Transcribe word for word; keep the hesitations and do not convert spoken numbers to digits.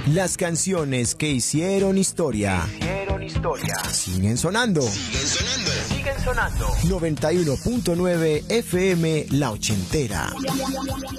Las canciones que hicieron historia. Hicieron historia. Siguen sonando. Siguen sonando. Siguen sonando. noventa y uno punto nueve F M La Ochentera.